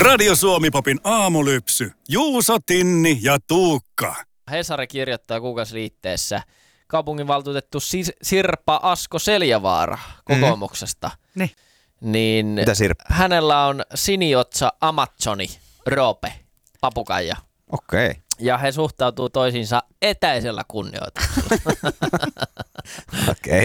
Radio Suomi-popin aamulypsy. Juuso, Tinni ja Tuukka. Hesari kirjoittaa kuukausliitteessä kaupunginvaltuutettu Sirpa Asko-Seljavaara kokoomuksesta. Niin mitä Sirpa? Hänellä on siniotsa Amazoni, Roope, papukaija. Okei. Okay. Ja he suhtautuu toisiinsa etäisellä kunnioituksella. Okei.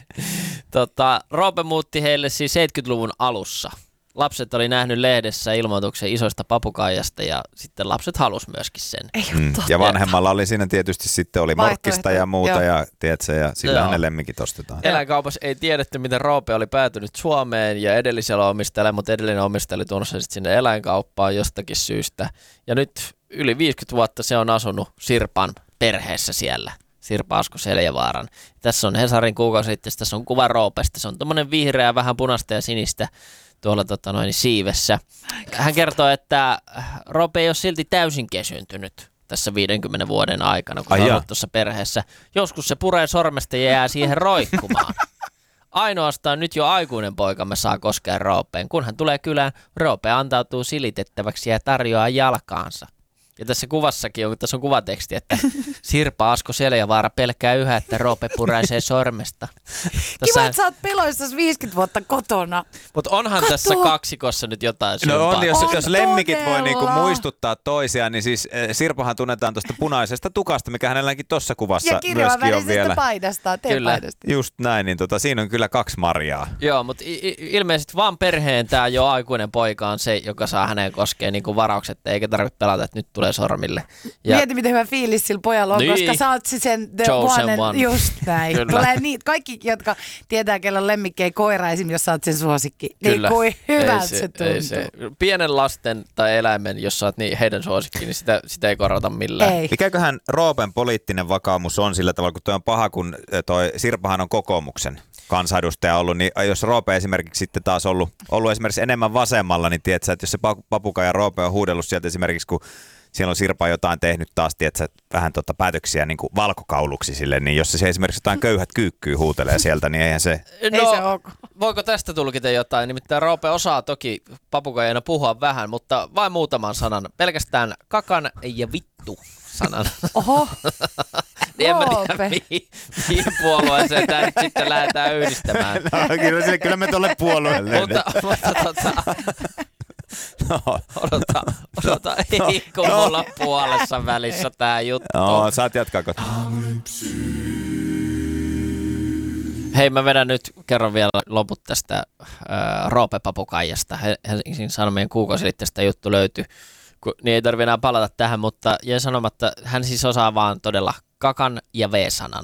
Roope muutti heille siis 70-luvun alussa. Lapset oli nähnyt lehdessä ilmoituksen isoista papukaijasta ja sitten lapset halusi myöskin sen. Ja vanhemmalla oli siinä tietysti sitten oli morkkista ja muuta ja tiedätkö, ja sillähän ne lemmikit ostetaan. Eläinkaupassa ei tiedetty, miten Roope oli päätynyt Suomeen ja edellisellä omistajalla, mutta edellinen omistaja oli tuonut sen sitten sinne eläinkauppaan jostakin syystä. Ja nyt yli 50 vuotta se on asunut Sirpan perheessä siellä. Sirpa Asko-Seljavaaran. Tässä on Hesarin kuukausiliitteessä, tässä on kuva Roopesta. Se on tommonen vihreä, vähän punaista ja sinistä tuolla siivessä. Hän kertoo, että Roope ei ole silti täysin kesyntynyt tässä 50 vuoden aikana, kun on ollut tuossa perheessä. Joskus se puree sormesta ja jää siihen roikkumaan. Ainoastaan nyt jo aikuinen poikamme saa koskea Roopeen. Kun hän tulee kylään, Roope antautuu silitettäväksi ja tarjoaa jalkaansa. Ja tässä kuvassakin on, tässä on kuvateksti, että Sirpa Asko-Seljavaara pelkää yhä, että Roope puraisee sormesta. Kiva, että sä oot peloissasi 50 vuotta kotona. Mutta onhan tässä kaksikossa nyt jotain sympaa. No on, jos lemmikit voi niinku muistuttaa toisiaan, niin siis Sirpahan tunnetaan tuosta punaisesta tukasta, mikä hänelläkin tuossa kuvassa myöskin on vielä. Ja paidasta, teepaidasta. Just näin, niin siinä on kyllä 2 Mariaa. Joo, mutta ilmeisesti vaan perheen tämä jo aikuinen poika on se, joka saa häneen koskea niinku varaukset, eikä tarvitse pelata, että nyt tulee sormille. Mieti, miten hyvä fiilis sillä pojalla on, koska sä oot sen one. Just näin. Tulee niitä, kaikki, jotka tietää, kellä on lemmikkejä koira esim. Jos sä oot sen suosikki. Niin kuin hyvältä se tuntuu. Pienen lasten tai eläimen, jos sä oot heidän suosikki, niin sitä ei korota millään. Ei. Mikäköhän Roopen poliittinen vakaumus on sillä tavalla, kun toi on paha, kun toi Sirpahan on kokoomuksen kansanedustaja ollut, niin jos Roope esimerkiksi sitten taas ollut esimerkiksi enemmän vasemmalla, niin tiedätkö, että jos se papukaija Roope on huudellut sieltä esimerkiksi, kun siellä on Sirpa jotain tehnyt taas, tiedätkö, vähän päätöksiä niin kuin valkokauluksi sille, niin jos se esimerkiksi jotain köyhät kyykkyy huutelee sieltä, niin eihän se... Ei se ole. Voiko tästä tulkita jotain? Nimittäin Roope osaa toki papukaijana puhua vähän, mutta vain muutaman sanan. Pelkästään kakan ja vittu sanan. Oho. Niin en mä tiedä, mihin puolueeseen tämä nyt sitten lähdetään yhdistämään. No, kyllä me tuolle puolueelle. Odota, ei kun mulla puolessa välissä tää juttu. No, saat jatkaa kohta. Hei, mä vedän nyt, kerron vielä loput tästä Roope-papukaijasta. Helsingin Sanomien kuukausiliitteestä juttu löytyi, niin ei tarvitse enää palata tähän, mutta jäi sanomatta, hän siis osaa vaan todella kakan ja V-sanan.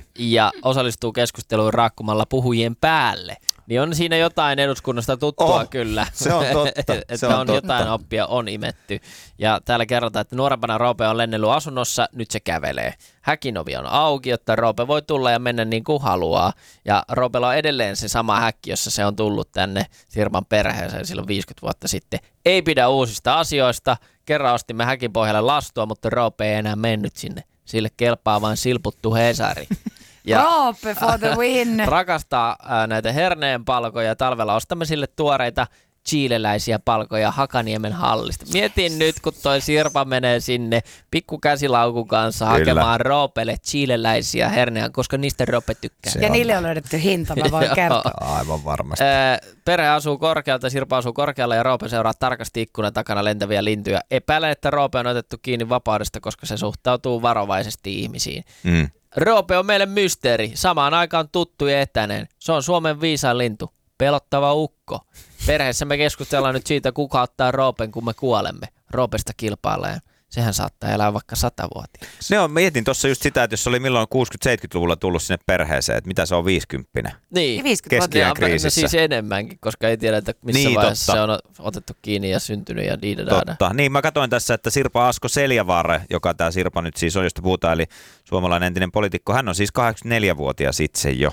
Ja osallistuu keskusteluun raakkumalla puhujien päälle. Niin on siinä jotain eduskunnasta tuttua kyllä. Se on totta. Että on jotain oppia on imetty. Ja täällä kerrotaan, että nuorempana Roope on lennellyt asunnossa, nyt se kävelee. Häkin ovi on auki, jotta Roope voi tulla ja mennä niin kuin haluaa. Ja Roopella on edelleen se sama häkki, jossa se on tullut tänne Sirpan perheeseen silloin 50 vuotta sitten. Ei pidä uusista asioista. Kerran ostimme häkin pohjalle lastua, mutta Roope ei enää mennyt sinne. Sille kelpaa vain silputtu Hesari. Ja Roope for the win. Rakastaa näitä herneenpalkoja. Talvella ostamme sille tuoreita chileläisiä palkoja Hakaniemen hallista. Mietin nyt, kun toi Sirpa menee sinne pikkukäsilaukun kanssa hakemaan Roopelle chileläisiä herneä, koska niistä Roope tykkää. Ja niille on löydetty hinta, mä voin kertoa. Aivan varmasti. Perhe asuu korkealta, Sirpa asuu korkealla ja Roope seuraa tarkasti ikkunan takana lentäviä lintuja. Epäilen, että Roope on otettu kiinni vapaudesta, koska se suhtautuu varovaisesti ihmisiin. Roope on meille mysteeri, samaan aikaan tuttu ja etäinen. Se on Suomen viisain lintu, pelottava ukko. Perheessä me keskustellaan nyt siitä, kuka ottaa Roopen, kun me kuolemme. Roopesta kilpaillaan. Sehän saattaa elää vaikka 100-vuotiaaksi. Mietin tuossa just sitä, että jos oli milloin 60-70-luvulla tullut sinne perheeseen, että mitä se on 50. Niin, keskiään kriisissä. No siis enemmänkin, koska ei tiedä, että missä vaiheessa se on otettu kiinni ja syntynyt ja diidadaada. Totta. Niin, mä katsoin tässä, että Sirpa Asko-Seljavaara, joka tämä Sirpa nyt siis on, josta puhutaan, eli suomalainen entinen poliitikko, hän on siis 84-vuotias itse jo.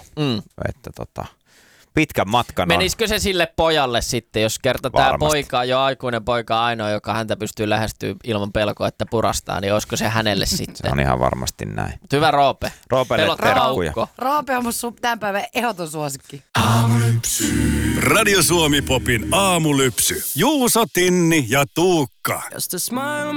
Että pitkän matkan on. Menisikö se sille pojalle sitten, jos kerta tämä poika, jo aikuinen poika ainoa, joka häntä pystyy lähestyä ilman pelkoa, että purastaa, niin olisiko se hänelle sitten? Se on ihan varmasti näin. Hyvä Roope. Roopelle terkkuja. Roope on mun tämän päivän ehdoton suosikki. Radio Suomi Popin aamulypsy. Juuso, Tinni ja Tuukka.